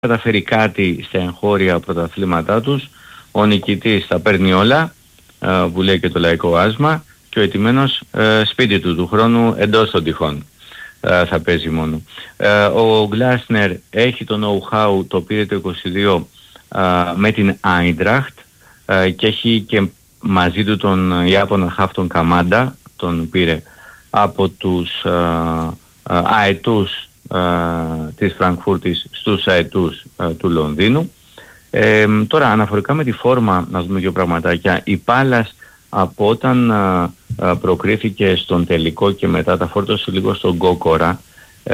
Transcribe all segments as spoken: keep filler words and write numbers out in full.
καταφέρει κάτι στα εγχώρια πρωταθλήματά τους, ο νικητής θα παίρνει όλα, που λέει και το λαϊκό άσμα, και ο ετημένος σπίτι του του χρόνου εντός των τυχών θα παίζει μόνο. Ο Γκλάσνερ έχει το know-how, το πήρε το είκοσι δύο με την Άιντραχτ και έχει και μαζί του τον Ιάπωνα Χάφτον Καμάντα, τον πήρε από τους αετούς της Φραγκφούρτης στους αετούς του Λονδίνου. Ε, τώρα αναφορικά με τη φόρμα, να δούμε δύο πραγματάκια. Η Πάλας από όταν α, α, προκρίθηκε στον τελικό και μετά τα φόρτωσε λίγο στον Γκόκορα,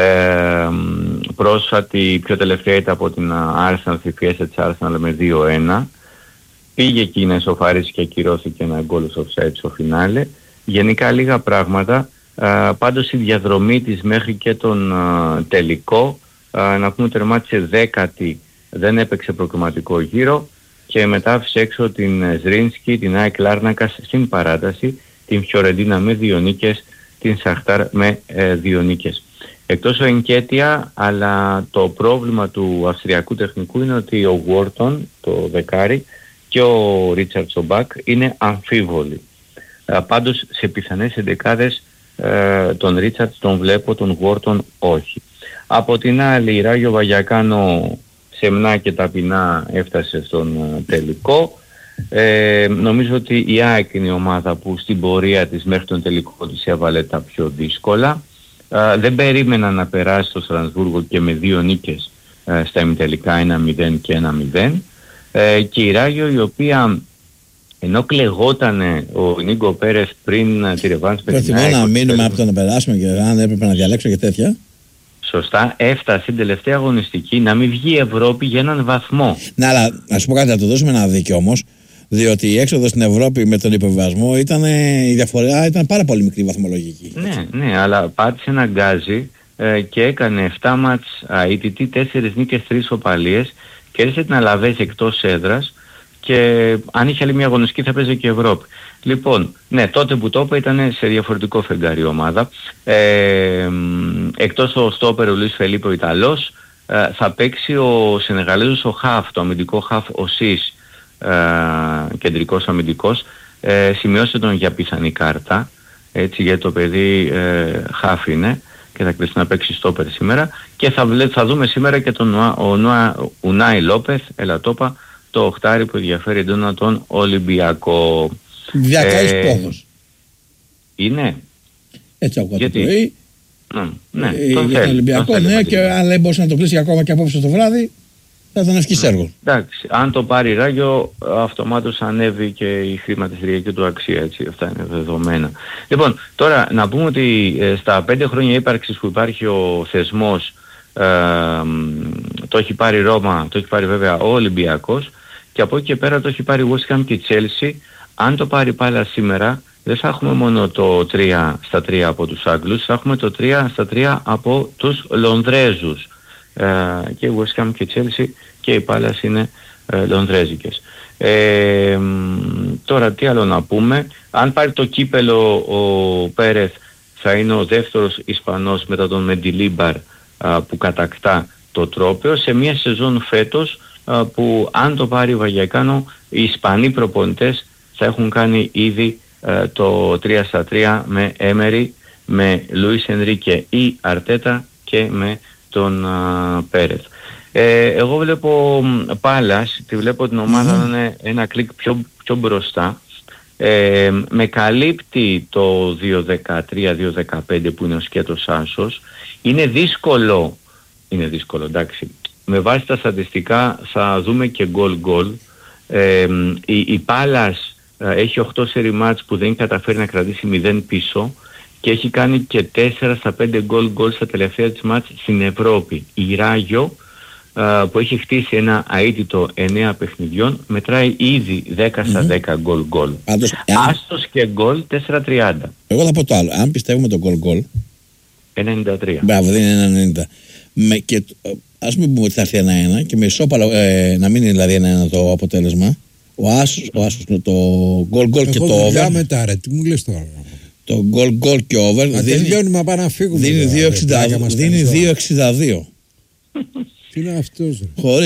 ε, πρόσφατη πιο τελευταία ήταν από την Arsenal, στη φιέστα της Arsenal με δύο ένα, πήγε εκεί να ισοφαρίσει και ακυρώθηκε ένα γκολ στο offside στο φινάλε. Γενικά λίγα πράγματα, α, πάντως η διαδρομή της μέχρι και τον α, τελικό, α, να πούμε τερμάτισε δέκατη, δεν έπαιξε προκριματικό γύρο και μετά άφησε έξω την Ζρίνσκι, την ΑΕΚ Λάρνακα στην παράταση, την Φιωρεντίνα με δύο νίκες, την Σαχτάρ με ε, δύο νίκες. Εκτός ο Ενκέτια, αλλά το πρόβλημα του αυστριακού τεχνικού είναι ότι ο Γουόρτον, το δεκάρι, και ο Ρίτσαρτ Σομπάκ είναι αμφίβολοι. Ε, πάντως σε πιθανές εντεκάδες ε, τον Ρίτσαρτ τον βλέπω, τον Γουόρτον όχι. Από την άλλη η Ράγιο Βαγιακάνο σεμνά και ταπεινά έφτασε στον uh, τελικό. Ε, νομίζω ότι η ΑΕΚ είναι η ομάδα που στην πορεία της μέχρι τον τελικό της έβαλε τα πιο δύσκολα. Uh, δεν περίμενα να περάσει στο Στρασβούργο και με δύο νίκες uh, στα ημιτελικά ένα μηδέν και ένα μηδέν. Uh, και η Ράγιο, η οποία ενώ κλεγότανε ο Νίκο Πέρεθ πριν uh, τη ρεβάνς με την ΑΕΚ... Προτιμώ να μείνουμε από το να περάσουμε και αν έπρεπε να διαλέξω και τέτοια. Σωστά, έφτασε την τελευταία αγωνιστική να μην βγει η Ευρώπη για έναν βαθμό. Ναι, αλλά να σου πω κάτι, να του δώσουμε ένα δίκιο όμως, διότι η έξοδο στην Ευρώπη με τον υποβιβασμό ήταν, η διαφορά ήταν πάρα πολύ μικρή βαθμολογική. Ναι, ναι, αλλά πάτησε ένα γκάζι ε, και έκανε επτά μάτς αίτητη, τέσσερις νίκες, τρεις ισοπαλίες και έρισε την Αλαβέζ εκτός έδρας και αν είχε άλλη μια αγωνιστική θα παίζει και Ευρώπη. Λοιπόν, ναι, τότε που το είπα ήταν σε διαφορετικό φεγγάρι ομάδα. Ε, εκτός ο στόπερ ο Λουίς Φελίπε ο Ιταλός, ε, θα παίξει ο Σενεγαλέζος ο Χαφ, το αμυντικό Χαφ ο Σις, ε, κεντρικός αμυντικός. Ε, σημειώστε τον για πιθανή κάρτα, έτσι, γιατί το παιδί ε, Χαφ είναι και θα κλείσει να παίξει στόπερ σήμερα. Και θα, θα δούμε σήμερα και τον Ουνάι Λόπεθ, έλα το είπα, το οχτάρι που ενδιαφέρει εντόνα τον Ολυμπιακό. Διακάης ε, πόδος. Είναι. Έτσι ακούω το πρωί. Ναι, ε, τον για τον Ολυμπιακό, τον ναι, και αν δεν μπορούσε να το κλείσει ακόμα και απόψε το βράδυ, θα ήταν ευκής έργο. Εντάξει, αν το πάρει Ράγιο, αυτομάτως ανέβει και η χρηματιστηριακή του αξία, έτσι, αυτά είναι δεδομένα. Λοιπόν, τώρα να πούμε ότι ε, στα πέντε χρόνια ύπαρξης που υπάρχει ο θεσμός, ε, το έχει πάρει Ρώμα, το έχει πάρει βέβαια ο Ολυμπιακός και από εκεί και πέρα το έχει πάρει West Ham και η Chelsea. Αν το πάρει πάλι σήμερα, δεν θα έχουμε μόνο το τρία στα τρία από τους Άγγλους, θα έχουμε το τρία στα τρία από τους Λονδρέζους. Ε, και West Ham και η Chelsea και οι Πάλας είναι ε, Λονδρέζικες. Ε, τώρα τι άλλο να πούμε. Αν πάρει το κύπελο ο Πέρεθ θα είναι ο δεύτερος Ισπανός μετά τον Μεντιλίμπαρ που κατακτά το τρόπαιο σε μια σεζόν φέτος α, που αν το πάρει ο Βαγιακάνο οι Ισπανοί προπονητές θα έχουν κάνει ήδη α, το τρία στα τρία με Έμερι, με Λουίς Ενρίκε ή Αρτέτα και με τον α, Πέρεθ. Ε, εγώ βλέπω Πάλας, τη βλέπω την ομάδα να mm-hmm. είναι ένα κλικ πιο, πιο μπροστά. Ε, με καλύπτει το δύο δεκατρία δύο δεκαπέντε που είναι ο σκέτος άσος. Είναι δύσκολο, είναι δύσκολο εντάξει, με βάση τα στατιστικά θα δούμε και γκολ γκολ. Ε, η, η Πάλας ε, έχει οκτώ σερί μάτς που δεν καταφέρει να κρατήσει μηδέν πίσω και έχει κάνει και τέσσερα στα πέντε γκολ γκολ στα τελευταία της μάτς στην Ευρώπη. Η Ράγιο που έχει χτίσει ένα αίτητο εννέα παιχνιδιών μετράει ήδη δέκα στα δέκα γκολ γκολ. Άστος και γκολ τέσσερα τριάντα. Εγώ θα πω το άλλο. Αν πιστεύουμε το γκολ γκολ ενενήντα τρία. Μπράβο, δεν είναι ένα ενενήντα. Με, και, ας μην πούμε ότι θα έρθει ένα ένα και με ισόπαλο, ε, να μην είναι δηλαδή ένα ένα το αποτέλεσμα. Ο Άσος, ο Άσος το γκολ γκολ και το over. Μετά ρε, τι μου λες τώρα. Το γκολ γκολ και over δίνει δύο εξήντα δύο. Δίνει δύο εξήντα δύο. είναι αυτός. Χωρίς